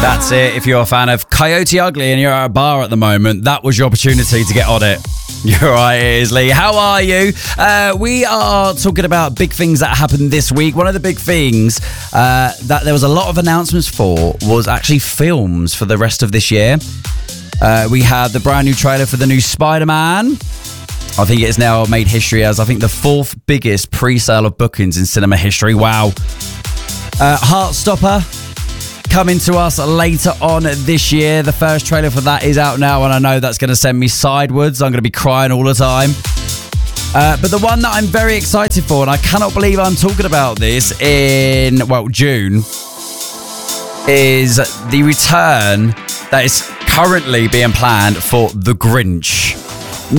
That's it. If you're a fan of Coyote Ugly and you're at a bar at the moment, that was your opportunity to get on it. You're right, it is, Lee. How are you? We are talking about big things that happened this week. One of the big things that there was a lot of announcements for was actually films for the rest of this year. We had the brand new trailer for the new Spider-Man. I think it has now made history as, I think, the fourth biggest pre-sale of bookings in cinema history. Wow. Heartstopper coming to us later on this year. The first trailer for that is out now, and I know that's going to send me sideways. I'm going to be crying all the time. But the one that I'm very excited for, and I cannot believe I'm talking about this in, June, is the return that is currently being planned for The Grinch.